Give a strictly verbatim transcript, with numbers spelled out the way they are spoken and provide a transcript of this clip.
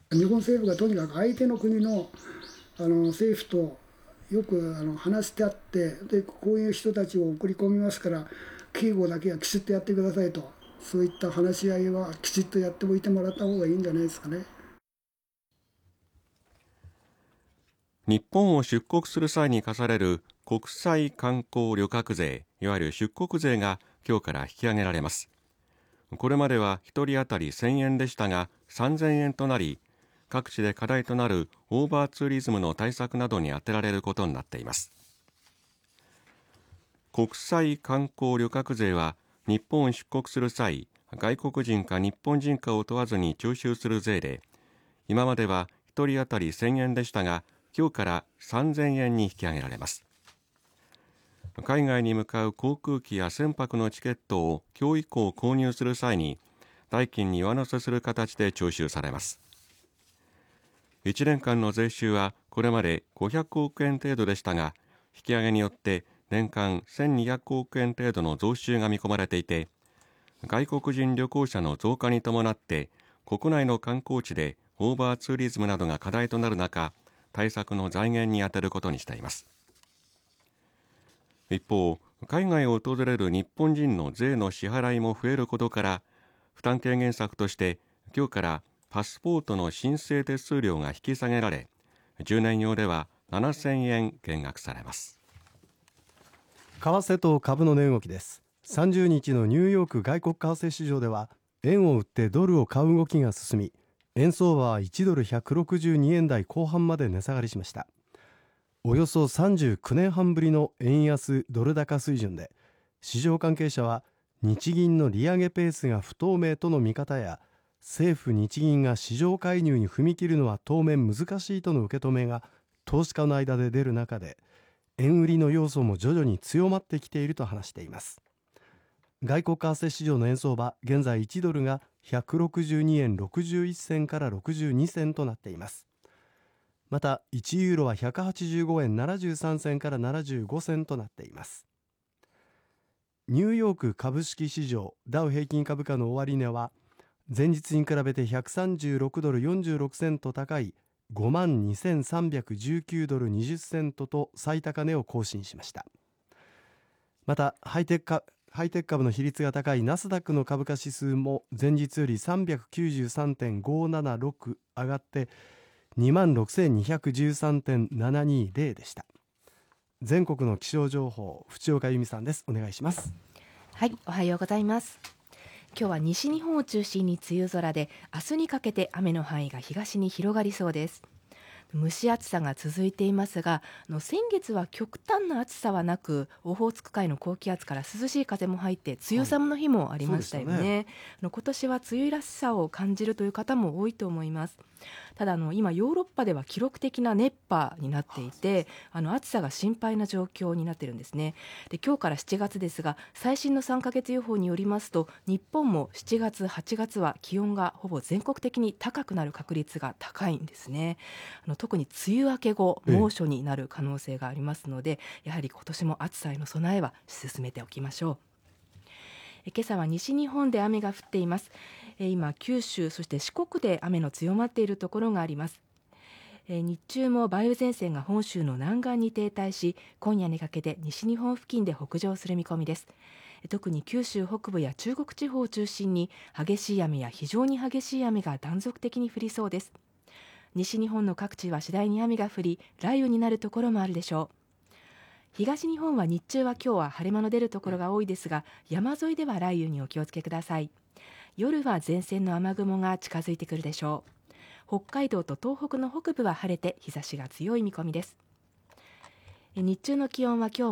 日本政府がとにかく相手の国のあの政府とよくあの話してあって、でこういう人たちを送り込みますから、警護だけはきちっとやってくださいと、そういった話し合いはきちっとやっておいてもらった方がいいんじゃないですかね。 日本を出国する際に課される国際観光旅客税、いわゆる出国税が今日から引き上げられます。これまではひとり当たりせんえんでしたがさんぜんえんとなり、各地で課題となるオーバーツーリズムの対策などに充てられることになっています。国際観光旅客税は日本を出国する際、外国人か日本人かを問わずに徴収する税で、今まではひとり当たりせんえんでしたが今日からさんぜんえんに引き上げられます。海外に向かう航空機や船舶のチケットを今日以降購入する際に代金に上乗せする形で徴収されます。いちねんかんの税収はこれまでごひゃくおくえん程度でしたが、引き上げによって年間せんにひゃくおくえん程度の増収が見込まれていて、外国人旅行者の増加に伴って国内の観光地でオーバーツーリズムなどが課題となる中、対策の財源に充てることにしています。一方、海外を訪れる日本人の税の支払いも増えることから、負担軽減策として今日からパスポートの申請手数料が引き下げられ、じゅうねん用ではななせんえん減額されます。 為替と株の値動きです。さんじゅうにちのニューヨーク外国為替市場では円を売ってドルを買う動きが進み、円相場はいちドルひゃくろくじゅうにえん台後半まで値下がりしました。およそさんじゅうきゅうねんはんぶりの円安ドル高水準で、市場関係者は日銀の利上げペースが不透明との見方や、政府日銀が市場介入に踏み切るのは当面難しいとの受け止めが投資家の間で出る中で、円売りの要素も徐々に強まってきていると話しています。外国為替市場の円相場、現在いちドルがひゃくろくじゅうにえんろくじゅういっせんからろくじゅうにせんとなっています。またいちユーロはひゃくはちじゅうごえんななじゅうさんせんからななじゅうごせんとなっています。ニューヨーク株式市場ダウ平均株価の終値は前日に比べてひゃくさんじゅうろくドルよんじゅうろくセント高い ごまんにせんさんびゃくじゅうきゅうドルにじゅっセントと最高値を更新しました。またハイテクかハイテク株の比率が高いナスダックの株価指数も前日より さんびゃくきゅうじゅうさんてんごーななろく 上がって にまんろくせんにひゃくじゅうさんてんななにゼロ でした。全国の気象情報、淵岡由美さんです。お願いします。 はい、おはようございます。今日は西日本を中心に梅雨空で、明日にかけて雨の範囲が東に広がりそうです。蒸し暑さが続いていますが、あの先月は極端な暑さはなく、オホーツク海の高気圧から涼しい風も入って梅雨寒の日もありましたよね。はい、ね、あの今年は梅雨らしさを感じるという方も多いと思います。ただあの今ヨーロッパでは記録的な熱波になっていて、あの暑さが心配な状況になっているんですね。で今日からしちがつですが、最新のさんかげつ予報によりますと、日本もしちがつはちがつは気温がほぼ全国的に高くなる確率が高いんですね。あの特に梅雨明け後猛暑になる可能性がありますので、やはり今年も暑さへの備えは進めておきましょう。今朝は西日本で雨が降っています。今九州そして四国で雨の強まっているところがあります。日中も梅雨前線が本州の南岸に停滞し、今夜にかけて西日本付近で北上する見込みです。特に九州北部や中国地方を中心に激しい雨や非常に激しい雨が断続的に降りそうです。西日本の各地は次第に雨が降り、雷雨になるところもあるでしょう。東日本は日中は今日は晴れ間の出るところが多いですが、山沿いでは雷雨にお気をつけください。夜は前線の雨雲が近づいてくるでしょう。北海道と東北の北部は晴れて日差しが強い見込みです。日中の気温は今日